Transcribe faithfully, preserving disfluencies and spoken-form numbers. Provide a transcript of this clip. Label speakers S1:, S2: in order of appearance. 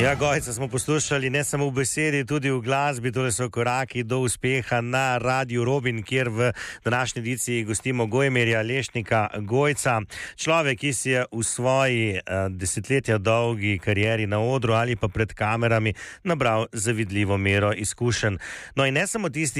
S1: Ja, Gojca smo poslušali ne samo v besedi, tudi v glasbi. Tole so koraki do uspeha na Radiu Robin, kjer v današnji ediciji gostimo Gojmirja Lešnika Gojca. Človek, ki si je v svoji uh, desetletja dolgi karieri na odru ali pa pred kamerami nabral zavidljivo mero izkušenj. No in ne samo tisti,